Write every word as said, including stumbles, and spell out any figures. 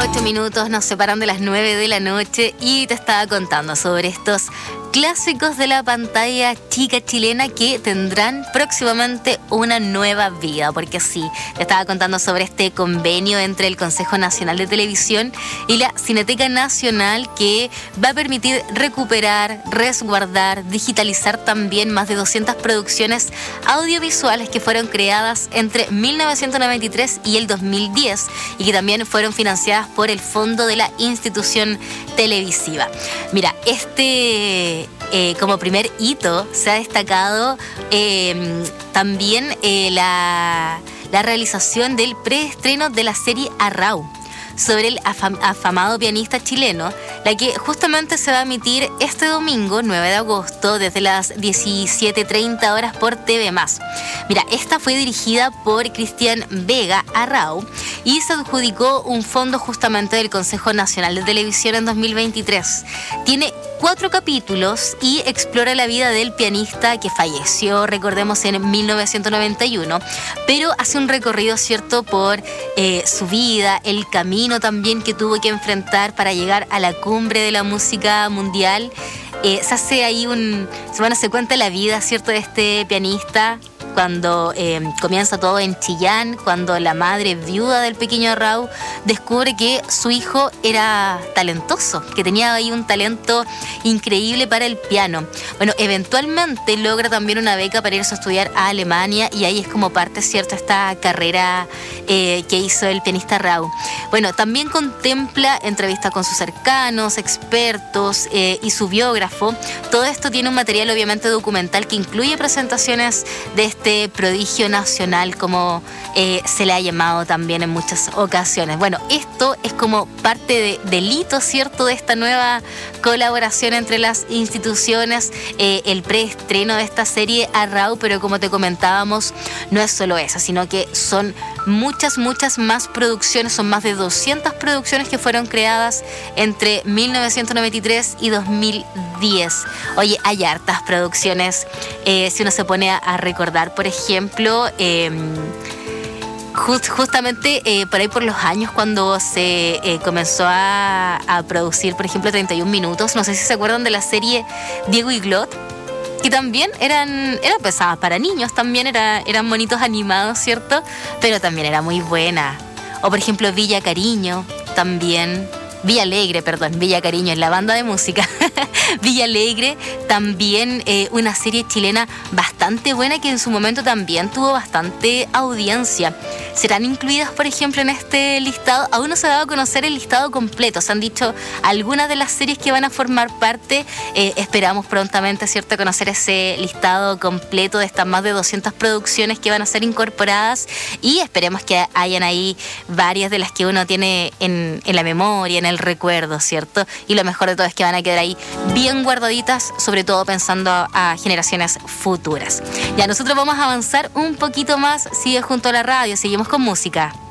Ocho minutos nos separan de las nueve de la noche y te estaba contando sobre estos clásicos de la pantalla chica chilena que tendrán próximamente una nueva vida, porque sí, te estaba contando sobre este convenio entre el Consejo Nacional de Televisión y la Cineteca Nacional que va a permitir recuperar, resguardar, digitalizar también más de doscientas producciones audiovisuales que fueron creadas entre mil novecientos noventa y tres y el dos mil diez y que también fueron financiadas por el Fondo de la Institución Televisiva. Mira, este Eh, como primer hito se ha destacado eh, también eh, la, la realización del preestreno de la serie Arrau sobre el afam- afamado pianista chileno, la que justamente se va a emitir este domingo nueve de agosto desde las diecisiete treinta horas por T V más. Mira, esta fue dirigida por Cristian Vega Arrau y se adjudicó un fondo justamente del Consejo Nacional de Televisión en dos mil veintitrés. Tiene cuatro capítulos y explora la vida del pianista que falleció, recordemos, en mil novecientos noventa y uno, pero hace un recorrido, ¿cierto?, por eh, su vida, el camino también que tuvo que enfrentar para llegar a la cumbre de la música mundial. Eh, se hace ahí un... Bueno, se cuenta la vida, ¿cierto?, de este pianista cuando eh, comienza todo en Chillán, cuando la madre viuda del pequeño Arrau descubre que su hijo era talentoso, que tenía ahí un talento increíble para el piano. Bueno, eventualmente logra también una beca para irse a estudiar a Alemania y ahí es como parte, ¿cierto?, esta carrera eh, que hizo el pianista Arrau. Bueno, también contempla entrevistas con sus cercanos, expertos eh, y su biógrafo. Todo esto tiene un material obviamente documental que incluye presentaciones de este este prodigio nacional, como eh, se le ha llamado también en muchas ocasiones. Bueno, esto es como parte de, del hito, ¿cierto?, de esta nueva colaboración entre las instituciones, eh, el preestreno de esta serie Arrau, pero como te comentábamos, no es solo esa, sino que son muchas, muchas más producciones, son más de doscientas producciones que fueron creadas entre mil novecientos noventa y tres y dos mil diez. Oye, hay hartas producciones, eh, si uno se pone a, a recordar, por ejemplo, eh, just, justamente eh, por ahí por los años cuando se eh, comenzó a, a producir, por ejemplo, treinta y un minutos, no sé si se acuerdan de la serie Diego y Glot, que también eran, eran pesadas para niños, también era, eran monitos animados, ¿cierto? Pero también era muy buena. O por ejemplo Villa Cariño, también... Villa Alegre, perdón, Villa Cariño es la banda de música. Villa Alegre, también eh, una serie chilena bastante buena que en su momento también tuvo bastante audiencia. ¿Serán incluidas, por ejemplo, en este listado? Aún no se ha dado a conocer el listado completo. Se han dicho algunas de las series que van a formar parte. Eh, esperamos prontamente, ¿cierto?, conocer ese listado completo de estas más de doscientas producciones que van a ser incorporadas y esperemos que hayan ahí varias de las que uno tiene en, en la memoria, en el recuerdo, ¿cierto? Y lo mejor de todo es que van a quedar ahí bien guardaditas, sobre todo pensando a, a generaciones futuras. Ya, nosotros vamos a avanzar un poquito más. Sigue junto a la radio, seguimos con música.